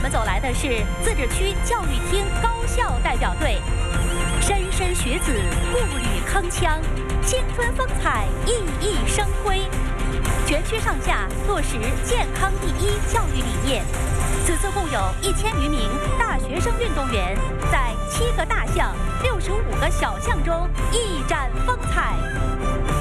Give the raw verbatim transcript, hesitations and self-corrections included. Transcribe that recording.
们走来的是自治区教育厅高校代表队，莘莘学子步履铿锵，青春风采熠熠生辉。全区上下落实健康第一教育理念。此次共有一千余名大学生运动员在七个大项、六十五个小项中一展风采。